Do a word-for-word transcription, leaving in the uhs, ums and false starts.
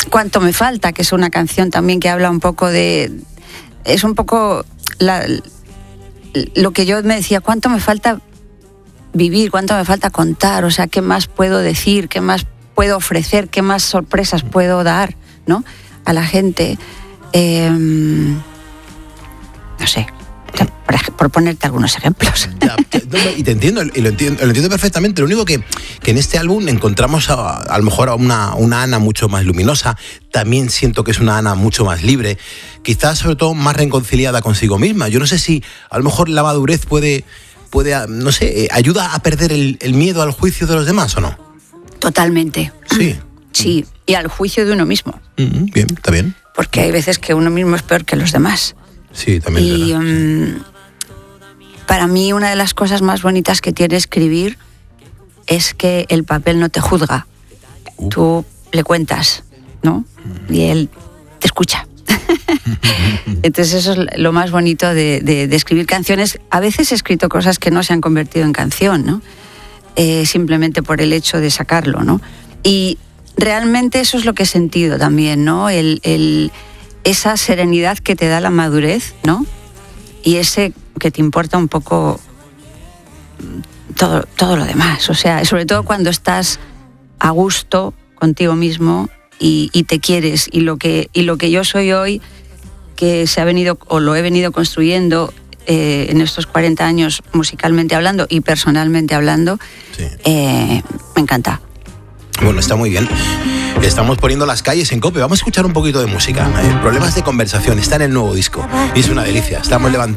Cuánto me falta, que es una canción también que habla un poco de... Es un poco la, lo que yo me decía, cuánto me falta vivir, cuánto me falta contar, o sea, qué más puedo decir, qué más puedo ofrecer, qué más sorpresas puedo dar, ¿no?, a la gente. Eh, no sé, por, por ponerte algunos ejemplos. Ya, y te entiendo, y lo entiendo, lo entiendo perfectamente. Lo único que, que en este álbum encontramos a, a lo mejor a una, una Ana mucho más luminosa. También siento que es una Ana mucho más libre, quizás sobre todo más reconciliada consigo misma. Yo no sé si a lo mejor la madurez puede, puede no sé, ayuda a perder el, el miedo al juicio de los demás, ¿o no? Totalmente. Sí. Sí, y al juicio de uno mismo. Mm-hmm. Bien, está bien. Porque hay veces que uno mismo es peor que los demás. Sí, también. Y um, para mí una de las cosas más bonitas que tiene escribir es que el papel no te juzga. Uh. Tú le cuentas, ¿no? Uh. Y él te escucha. Entonces eso es lo más bonito de, de, de escribir canciones. A veces he escrito cosas que no se han convertido en canción, ¿no? Eh, simplemente por el hecho de sacarlo, ¿no? Y realmente eso es lo que he sentido también, ¿no? El... el esa serenidad que te da la madurez, ¿no? Y ese que te importa un poco todo, todo lo demás. O sea, sobre todo cuando estás a gusto contigo mismo y, y te quieres. Y lo que, y lo que yo soy hoy, que se ha venido, o lo he venido construyendo eh, en estos cuarenta años musicalmente hablando y personalmente hablando, sí. eh, me encanta. Bueno, está muy bien. Estamos poniendo Las calles en COPE. Vamos a escuchar un poquito de música. Eh, Problemas de conversación. Está en el nuevo disco. Y es una delicia. Estamos levantando.